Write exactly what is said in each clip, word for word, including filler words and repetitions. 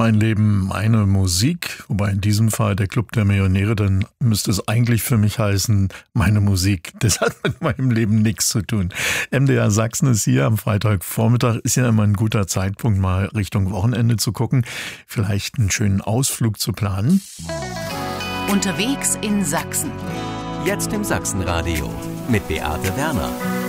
Mein Leben, meine Musik, wobei in diesem Fall der Club der Millionäre, dann müsste es eigentlich für mich heißen, meine Musik. Das hat mit meinem Leben nichts zu tun. M D R Sachsen ist hier am Freitagvormittag, ist ja immer ein guter Zeitpunkt, mal Richtung Wochenende zu gucken, vielleicht einen schönen Ausflug zu planen. Unterwegs in Sachsen. Jetzt im Sachsenradio mit Beate Werner.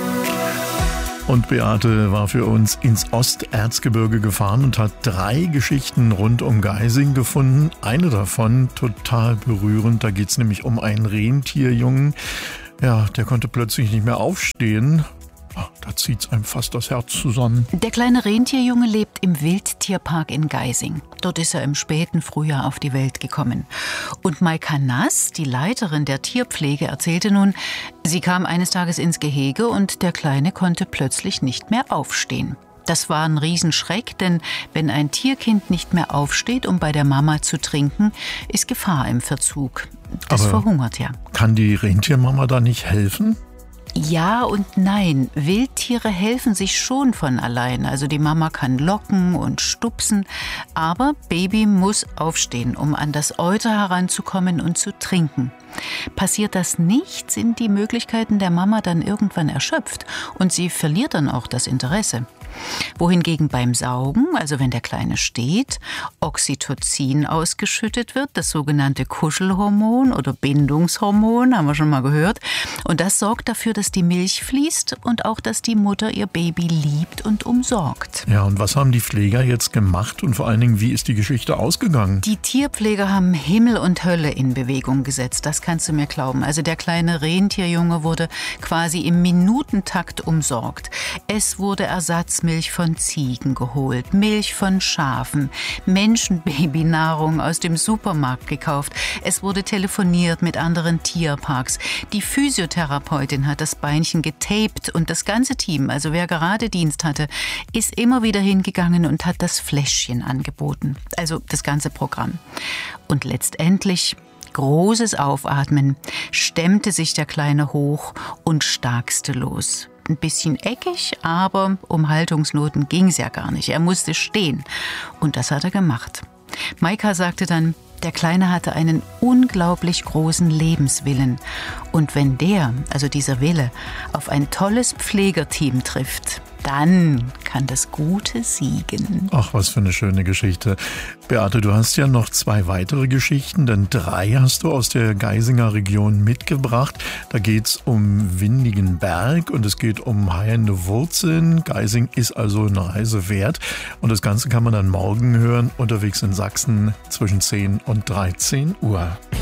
Und Beate war für uns ins Osterzgebirge gefahren und hat drei Geschichten rund um Geising gefunden. Eine davon total berührend. Da geht es nämlich um einen Rentierjungen. Ja, der konnte plötzlich nicht mehr aufstehen. Da zieht's einem fast das Herz zusammen. Der kleine Rentierjunge lebt im Wildtierpark in Geising. Dort ist er im späten Frühjahr auf die Welt gekommen. Und Maika Nass, die Leiterin der Tierpflege, erzählte nun, sie kam eines Tages ins Gehege und der Kleine konnte plötzlich nicht mehr aufstehen. Das war ein Riesenschreck, denn wenn ein Tierkind nicht mehr aufsteht, um bei der Mama zu trinken, ist Gefahr im Verzug. Das Aber verhungert ja. Kann die Rentiermama da nicht helfen? Ja und nein. Wildtiere helfen sich schon von allein. Also die Mama kann locken und stupsen. Aber Baby muss aufstehen, um an das Euter heranzukommen und zu trinken. Passiert das nicht, sind die Möglichkeiten der Mama dann irgendwann erschöpft. Und sie verliert dann auch das Interesse. Wohingegen beim Saugen, also wenn der Kleine steht, Oxytocin ausgeschüttet wird, das sogenannte Kuschelhormon oder Bindungshormon, haben wir schon mal gehört. Und das sorgt dafür, dass die Milch fließt und auch, dass die Mutter ihr Baby liebt und umsorgt. Ja, und was haben die Pfleger jetzt gemacht und vor allen Dingen, wie ist die Geschichte ausgegangen? Die Tierpfleger haben Himmel und Hölle in Bewegung gesetzt, das kannst du mir glauben. Also der kleine Rentierjunge wurde quasi im Minutentakt umsorgt. Es wurde Ersatz Milch von Ziegen geholt, Milch von Schafen, Menschenbabynahrung aus dem Supermarkt gekauft. Es wurde telefoniert mit anderen Tierparks. Die Physiotherapeutin hat das Beinchen getaped und das ganze Team, also wer gerade Dienst hatte, ist immer wieder hingegangen und hat das Fläschchen angeboten. Also das ganze Programm. Und letztendlich großes Aufatmen, stemmte sich der Kleine hoch und starkste los. Ein bisschen eckig, aber um Haltungsnoten ging's ja gar nicht. Er musste stehen. Und das hat er gemacht. Maika sagte dann, der Kleine hatte einen unglaublich großen Lebenswillen. Und wenn der, also dieser Wille, auf ein tolles Pflegerteam trifft, dann kann das Gute siegen. Ach, was für eine schöne Geschichte. Beate, du hast ja noch zwei weitere Geschichten, denn drei hast du aus der Geisinger Region mitgebracht. Da geht's um windigen Berg und es geht um heilende Wurzeln. Geising ist also eine Reise wert. Und das Ganze kann man dann morgen hören, unterwegs in Sachsen zwischen zehn und dreizehn Uhr.